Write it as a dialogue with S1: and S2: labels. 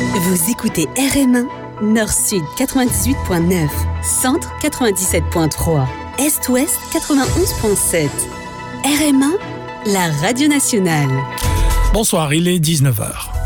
S1: Vous écoutez RM1, Nord-Sud 98.9, Centre 97.3, Est-Ouest 91.7. RM1, la radio nationale.
S2: Bonsoir, il est 19h.